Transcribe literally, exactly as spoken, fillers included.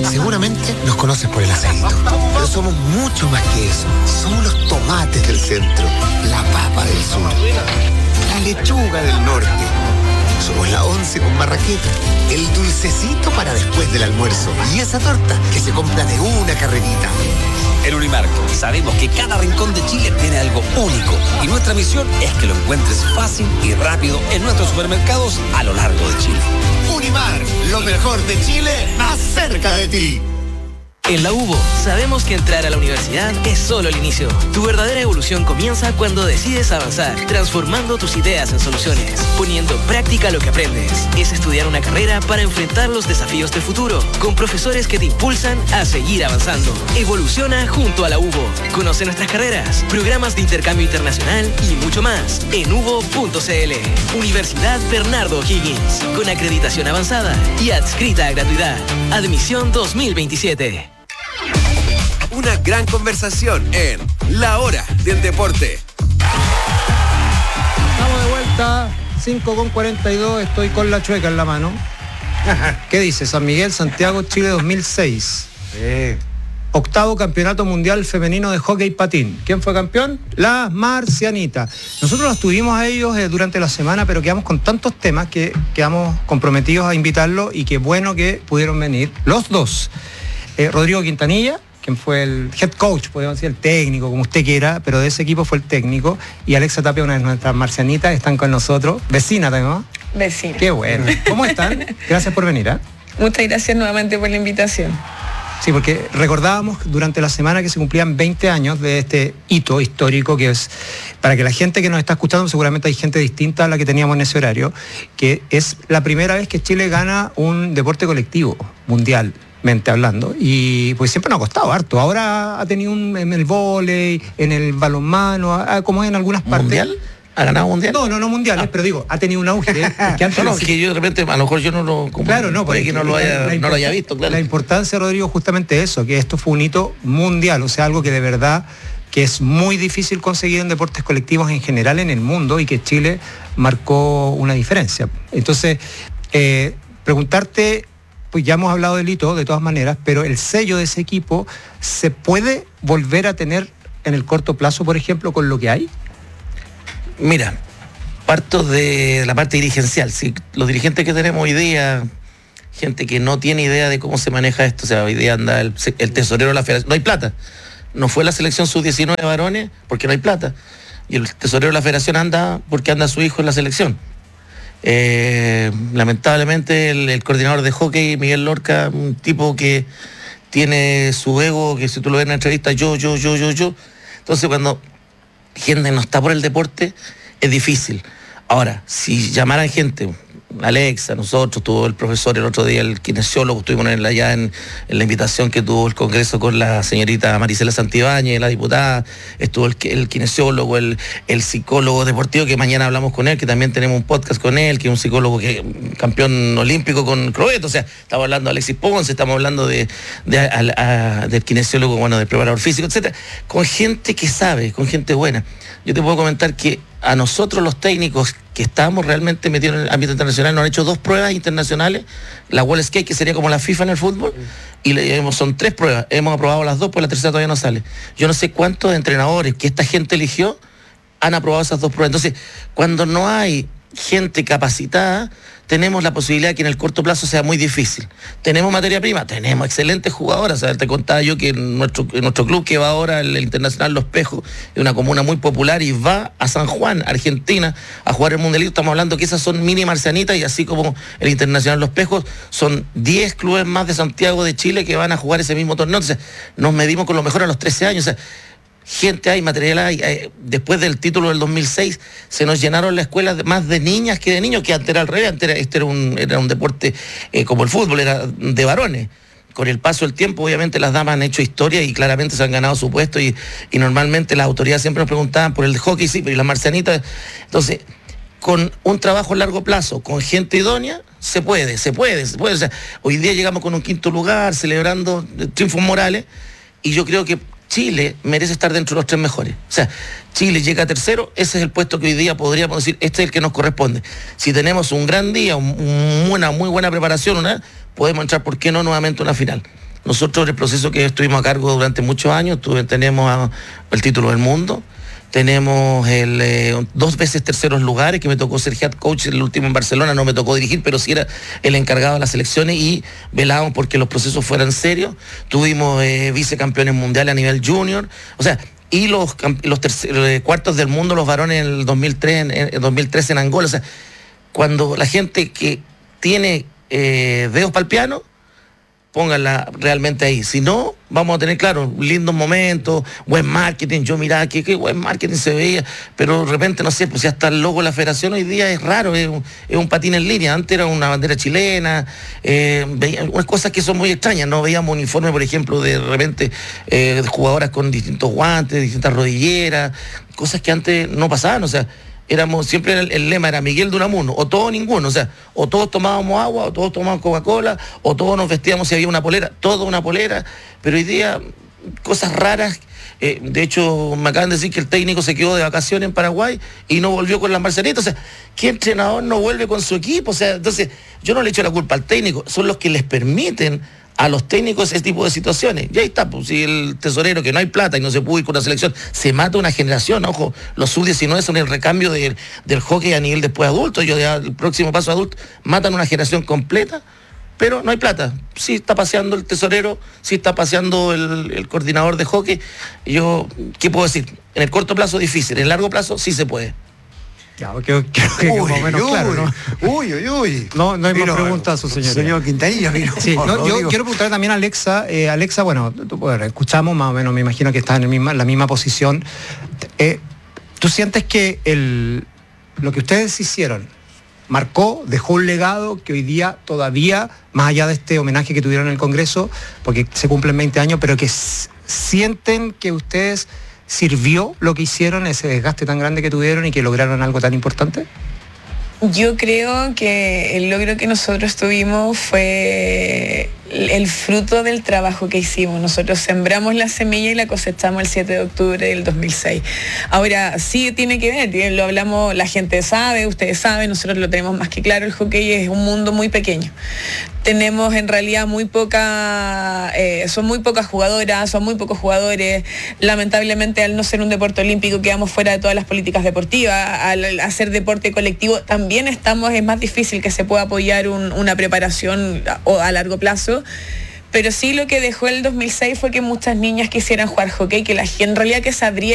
Seguramente nos conoces por el acento, pero somos mucho más que eso. Somos los tomates del centro, la papa del sur, la lechuga del norte. Somos la once con marraqueta, el dulcecito para después del almuerzo y esa torta que se compra de una carrerita. En Unimark sabemos que cada rincón de Chile tiene algo único y nuestra misión es que lo encuentres fácil y rápido en nuestros supermercados a lo largo de Chile. Unimark, lo mejor de Chile, más cerca de ti. En la UBO, sabemos que entrar a la universidad es solo el inicio. Tu verdadera evolución comienza cuando decides avanzar, transformando tus ideas en soluciones, poniendo en práctica lo que aprendes. Es estudiar una carrera para enfrentar los desafíos del futuro, con profesores que te impulsan a seguir avanzando. Evoluciona junto a la UBO. Conoce nuestras carreras, programas de intercambio internacional y mucho más en ubo punto cl. Universidad Bernardo O'Higgins, con acreditación avanzada y adscrita a gratuidad. Admisión dos mil veintisiete. Una gran conversación en La Hora del Deporte. Estamos de vuelta, cinco con cuarenta y dos, estoy con la chueca en la mano. ¿Qué dice? San Miguel, Santiago, Chile dos mil seis. Sí. Octavo campeonato mundial femenino de hockey patín. ¿Quién fue campeón? Las Marcianitas. Nosotros los tuvimos a ellos eh, durante la semana, pero quedamos con tantos temas que quedamos comprometidos a invitarlos y qué bueno que pudieron venir los dos. Eh, Rodrigo Quintanilla, quien fue el head coach, podemos decir el técnico, como usted quiera, pero de ese equipo fue el técnico, y Alexa Tapia, una de nuestras marcianitas, están con nosotros. Vecina también, ¿no? Vecina. Qué bueno. ¿Cómo están? Gracias por venir, ¿eh? Muchas gracias nuevamente por la invitación. Sí, porque recordábamos durante la semana que se cumplían veinte años de este hito histórico, que es, para que la gente que nos está escuchando, seguramente hay gente distinta a la que teníamos en ese horario, que es la primera vez que Chile gana un deporte colectivo mundial. Hablando, y pues siempre nos ha costado harto. Ahora ha tenido un en el vóley, en el balonmano, a, como en algunas partes. ¿Mundial? ¿Ha ganado mundial? No, no, no mundiales, ah. pero digo, ha tenido un auge. Que antes no, no, que yo de repente, a lo mejor yo no lo... Como, claro, no, porque que no lo haya, no lo haya visto, claro. La importancia, Rodrigo, justamente eso, que esto fue un hito mundial, o sea, algo que de verdad que es muy difícil conseguir en deportes colectivos en general en el mundo y que Chile marcó una diferencia. Entonces, eh, preguntarte... Pues ya hemos hablado del hito de todas maneras, pero el sello de ese equipo ¿se puede volver a tener en el corto plazo, por ejemplo, con lo que hay? Mira, parto de la parte dirigencial. Si los dirigentes que tenemos hoy día, gente que no tiene idea de cómo se maneja esto, o sea, hoy día anda el, el tesorero de la federación, no hay plata. No fue la selección sub diecinueve varones porque no hay plata. Y el tesorero de la federación anda porque anda su hijo en la selección. Eh, lamentablemente el, el coordinador de hockey, Miguel Lorca, un tipo que tiene su ego, que si tú lo ves en la entrevista, yo, yo, yo, yo, yo. Entonces cuando gente no está por el deporte, es difícil. Ahora, si llamaran gente, Alexa, nosotros, tuvo el profesor el otro día, el kinesiólogo, estuvimos en la, allá en, en la invitación que tuvo el Congreso con la señorita Marisela Santibáñez, la diputada, estuvo el, el kinesiólogo, el, el psicólogo deportivo, que mañana hablamos con él, que también tenemos un podcast con él, que es un psicólogo que campeón olímpico con Croeto, o sea, estamos hablando de Alexis Ponce, estamos hablando de, de, a, a, del kinesiólogo, bueno, del preparador físico, etcétera, con gente que sabe, con gente buena. Yo te puedo comentar que a nosotros los técnicos que estamos realmente metidos en el ámbito internacional nos han hecho dos pruebas internacionales, la World Skate, que sería como la FIFA en el fútbol, y le, son tres pruebas, hemos aprobado las dos, pues la tercera todavía no sale. Yo no sé cuántos entrenadores que esta gente eligió han aprobado esas dos pruebas. Entonces, cuando no hay gente capacitada, tenemos la posibilidad que en el corto plazo sea muy difícil. ¿Tenemos materia prima? Tenemos excelentes jugadoras. O sea, te contaba yo que en nuestro, en nuestro club que va ahora, el Internacional Los Pejos, es una comuna muy popular y va a San Juan, Argentina, a jugar el Mundialito. Estamos hablando que esas son mini marcianitas y así como el Internacional Los Pejos, son diez clubes más de Santiago de Chile que van a jugar ese mismo torneo. Entonces, nos medimos con lo mejor a los trece años. O sea, gente hay, material hay, hay. Después del título del dos mil seis se nos llenaron las escuelas más de niñas que de niños, que antes era al revés, antes era, este era, un, era un deporte eh, como el fútbol, era de varones. Con el paso del tiempo, obviamente las damas han hecho historia y claramente se han ganado su puesto y, y normalmente las autoridades siempre nos preguntaban por el hockey, sí, pero ¿y las marcianitas? Entonces, con un trabajo a largo plazo, con gente idónea, se puede, se puede, se puede. O sea, hoy día llegamos con un quinto lugar, celebrando triunfos morales, y yo creo que Chile merece estar dentro de los tres mejores. O sea, Chile llega a tercero, ese es el puesto que hoy día podríamos decir, este es el que nos corresponde. Si tenemos un gran día, un, una muy buena preparación, una, podemos entrar, ¿por qué no, nuevamente a una final? Nosotros, en el proceso que estuvimos a cargo durante muchos años, tuve, tenemos a, el título del mundo, tenemos el, eh, dos veces terceros lugares, que me tocó ser head coach, el último en Barcelona, no me tocó dirigir, pero sí era el encargado de las selecciones y velábamos porque los procesos fueran serios. Tuvimos eh, vicecampeones mundiales a nivel junior, o sea, y los, los tercer, eh, cuartos del mundo, los varones en el dos mil tres, en, en dos mil trece en Angola. O sea, cuando la gente que tiene eh, dedos para el piano, pónganla realmente ahí. Si no, vamos a tener, claro, lindos momentos, buen marketing. Yo miraba que qué buen marketing se veía, pero de repente, no sé, pues ya está el logo de la federación hoy día es raro, es un, es un patín en línea. Antes era una bandera chilena, eh, veía unas cosas que son muy extrañas. No veíamos uniforme, por ejemplo, de repente eh, de jugadoras con distintos guantes, distintas rodilleras, cosas que antes no pasaban, o sea, éramos, siempre el, el lema era Miguel de Unamuno, o todo o ninguno, o sea, o todos tomábamos agua, o todos tomábamos Coca-Cola, o todos nos vestíamos si había una polera, todo una polera, pero hoy día cosas raras. Eh, de hecho, me acaban de decir que el técnico se quedó de vacaciones en Paraguay y no volvió con las marcianitas. O sea, ¿qué entrenador no vuelve con su equipo? O sea, entonces, yo no le echo la culpa al técnico, son los que les permiten a los técnicos ese tipo de situaciones. Y ahí está, pues si el tesorero, que no hay plata y no se pudo ir con la selección, se mata una generación. Ojo, los sub diecinueve son el recambio de, del hockey a nivel después adulto. Yo ya el próximo paso adulto, matan una generación completa, pero no hay plata. Sí está paseando el tesorero, sí está paseando el, el coordinador de hockey. Yo, ¿qué puedo decir? En el corto plazo difícil, en el largo plazo sí se puede. Claro, creo, creo que Uy, más o menos uy, claro, ¿no? Uy, uy, uy. No, no hay Vino, más preguntas a su señoría. Señor Quintanilla, vino. Sí, por no, yo Rodrigo. quiero preguntar también a Alexa. Eh, Alexa, bueno, tú, bueno, escuchamos más o menos, me imagino que está en el misma, la misma posición. Eh, ¿Tú sientes que el, lo que ustedes hicieron marcó, dejó un legado que hoy día todavía, más allá de este homenaje que tuvieron en el Congreso, porque se cumplen veinte años, pero que s- sienten que ustedes sirvió lo que hicieron, ese desgaste tan grande que tuvieron y que lograron algo tan importante? Yo creo que el logro que nosotros tuvimos fue el fruto del trabajo que hicimos. Nosotros sembramos la semilla y la cosechamos el siete de octubre del dos mil seis. Ahora, sí tiene que ver, lo hablamos, la gente sabe, ustedes saben, nosotros lo tenemos más que claro, el hockey es un mundo muy pequeño. Tenemos en realidad muy poca, eh, son muy pocas jugadoras, son muy pocos jugadores. Lamentablemente, al no ser un deporte olímpico, quedamos fuera de todas las políticas deportivas. Al hacer deporte colectivo, también estamos, es más difícil que se pueda apoyar un, una preparación a, a largo plazo. Pero sí, lo que dejó el dos mil seis fue que muchas niñas quisieran jugar hockey, que la, en realidad que se abriera